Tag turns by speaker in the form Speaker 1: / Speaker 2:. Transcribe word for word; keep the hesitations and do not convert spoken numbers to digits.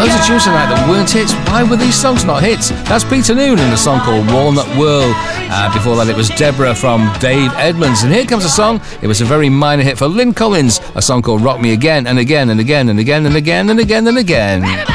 Speaker 1: Loads of tunes tonight that weren't hits. Why were these songs not hits? That's Peter Noon in a song called Walnut Whirl. Uh, before that it was Deborah from Dave Edmunds. And here comes a song, it was a very minor hit for Lynn Collins, a song called Rock Me Again and Again and Again and Again and Again and Again and Again.